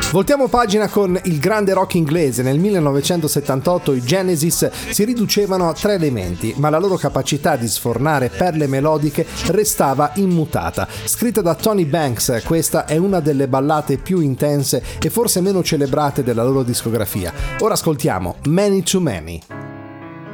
Voltiamo pagina con il grande rock inglese. Nel 1978 i Genesis si riducevano a 3 elementi, ma la loro capacità di sfornare perle melodiche restava immutata. Scritta da Tony Banks, questa è una delle ballate più intense e forse meno celebrate della loro discografia. Ora ascoltiamo Many to Many.